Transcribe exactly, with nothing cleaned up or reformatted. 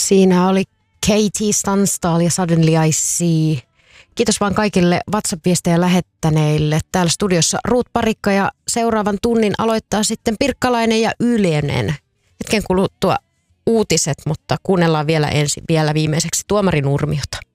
Siinä oli Katie Tunstall ja Suddenly I See. Kiitos vaan kaikille WhatsApp-viestejä lähettäneille. Täällä studiossa Ruut Parikka ja seuraavan tunnin aloittaa sitten Pirkkalainen ja Ylenen. Hetken kuluttua uutiset, mutta kuunnellaan vielä ensin vielä viimeiseksi Tuomari Nurmiota.